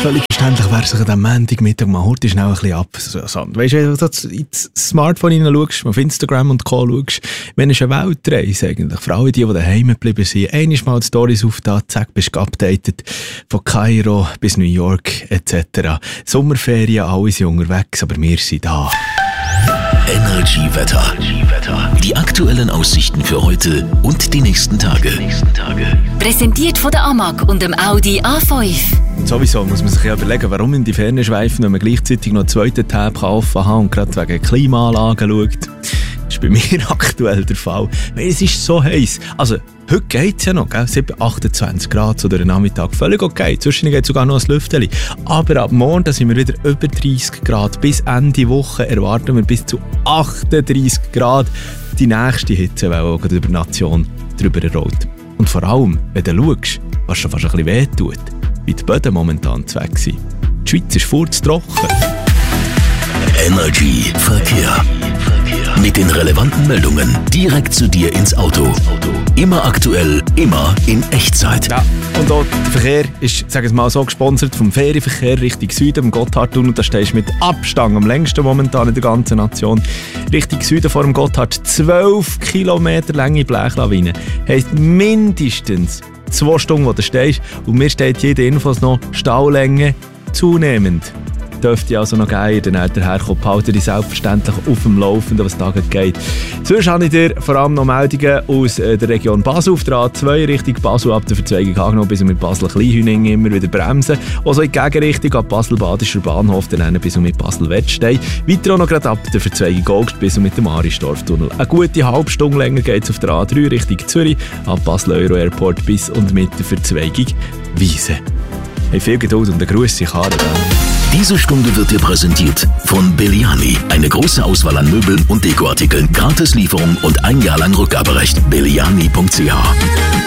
Völlig verständlich wäre sich am Montagmittag mal heute schnell ein bisschen absand. Weißt du, wenn du ins Smartphone hineinschaust, auf Instagram und Co. schaust, wenn es eine Weltreise eigentlich, für alle die daheim geblieben sind, einmal mal die Storys aufgetan, zack, bist du geupdatet, von Kairo bis New York etc. Sommerferien, alle sind unterwegs, aber wir sind da. Energy-Wetter. Die aktuellen Aussichten für heute und die nächsten Tage. Präsentiert von der AMAG und dem Audi A5. Sowieso muss man sich ja überlegen, warum in die Ferne schweifen, wenn man gleichzeitig noch einen zweiten Tab offen haben und gerade wegen Klimaanlagen schaut. Das ist bei mir aktuell der Fall. Weil es ist so heiß. Also, heute geht es ja noch, gell? 28 Grad so durch den Nachmittag. Völlig okay. Zwischen geht sogar noch ein Lüftchen. Aber ab morgen sind wir wieder über 30 Grad. Bis Ende Woche erwarten wir bis zu 38 Grad. Die nächste Hitzewelle, die über die Nation drüber rollt. Und vor allem, wenn du schaust, was schon fast ein bisschen wehtut, wie die Böden momentan weg sind. Die Schweiz ist furztrocken. Energy Verkehr. Mit den relevanten Meldungen direkt zu dir ins Auto. Immer aktuell, immer in Echtzeit. Ja, und auch der Verkehr ist, sagen wir mal so, gesponsert vom Ferienverkehr Richtung Süden, im Gotthardtunnel. Da stehst du mit Abstand am längsten momentan in der ganzen Nation. Richtung Süden vor dem Gotthard 12 Kilometer lange Blechlawine. Heisst mindestens 2 Stunden, wo du stehst. Und mir steht jede Infos noch, Staulänge zunehmend. Dürfte also noch geben, dann daherkommen, behalte dich selbstverständlich auf dem Laufenden, was da geht. Sonst habe ich dir vor allem noch Meldungen aus der Region Basel auf der A2 Richtung Basel ab der Verzweigung angenommen, bis mit Basel-Kleinhüning immer wieder bremsen. Also in die Gegenrichtung ab Basel-Badischer Bahnhof, dann bis mit Basel-Wettstein. Weiter auch noch gerade ab der Verzweigung Augst bis mit dem Aristorf-Tunnel. Eine gute halbe Stunde länger geht es auf der A3 Richtung Zürich, ab Basel-Euro-Airport bis und mit der Verzweigung Wiese. Hey, viel Geduld und eine Grusse, Kader. Diese Stunde wird dir präsentiert von Belliani. Eine große Auswahl an Möbeln und Dekoartikeln. Gratis Lieferung und 1 Jahr lang Rückgaberecht. Belliani.ch